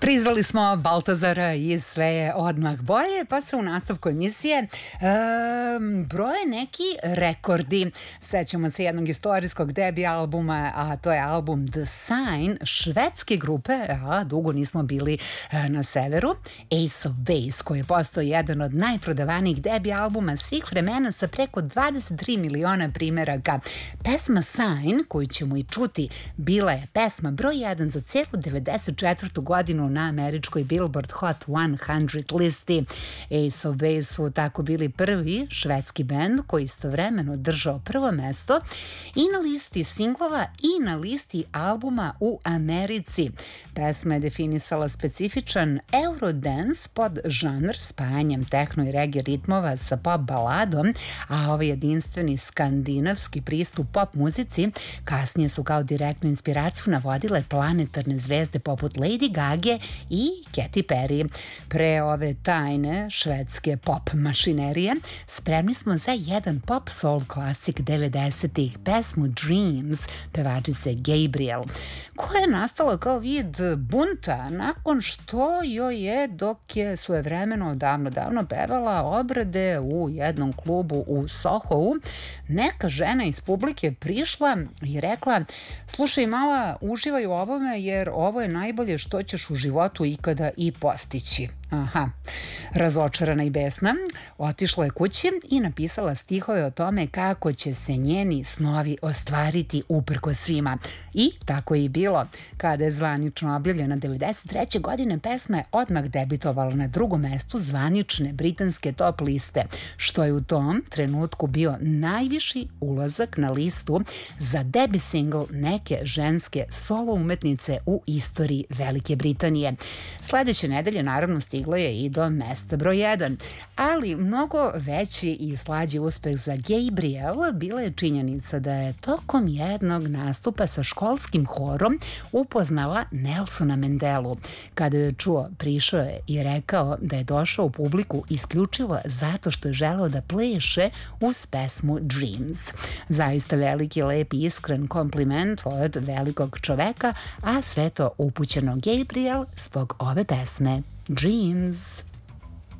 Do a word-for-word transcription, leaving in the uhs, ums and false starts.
Prizvali smo Baltazara i sve je odmah bolje, pa se u nastavku emisije e, broje neki rekordi. Sećamo se jednog istorijskog debi albuma, a to je album The Sign, švedske grupe, a dugo nismo bili e, na severu, Ace of Base, koji je postao jedan od najprodavanijih debi albuma svih vremena sa preko dvadeset tri miliona primeraka. Pesma Sign, koju ćemo i čuti, bila je pesma broj jedan za celu devedeset četvrtu godinu na američkoj Billboard Hot sto listi. Ace of Base su tako bili prvi švedski bend koji istovremeno držao prvo mesto i na listi singlova i na listi albuma u Americi. Pesma je definisala specifičan eurodance pod žanr spajanjem tehno i reggae ritmova sa pop baladom, a ovaj jedinstveni skandinavski pristup pop muzici kasnije su kao direktnu inspiraciju navodile planetarne zvezde poput Lady Gage i Katy Perry. Pre ove tajne švedske pop mašinerije spremni smo za jedan pop soul klasik devedesetih, pesmu Dreams pevačice Gabriel, koja je nastala kao vid bunta nakon što joj je, dok je svojevremeno davno davno pevala obrade u jednom klubu u Sohovu, neka žena iz publike prišla i rekla: slušaj mala, uživaj u ovome jer ovo je najbolje što ćeš u životu ikada i postići. Aha, razočarana i besna, otišla je kući i napisala stihove o tome kako će se njeni snovi ostvariti uprkos svima. I tako je i bilo. Kada je zvanično objavljena devedeset treće godine, pesma je odmah debitovala na drugom mestu zvanične britanske top liste, što je u tom trenutku bio najviši ulazak na listu za debi single neke ženske solo umetnice u istoriji Velike Britanije. Sledeće nedelje naravno stigla je i do mesta broj jedan, ali mnogo veći i slađi uspeh za Gabriel bila je činjenica da je tokom jednog nastupa sa školskim horom upoznala Nelsona Mandelu. Kada je čuo, prišao je i rekao da je došao u publiku isključivo zato što je želeo da pleše uz pesmu Dreams. Zaista veliki, lep i iskren kompliment od velikog čoveka, a sve to upućeno Gabriel zbog ove pesme Dreams.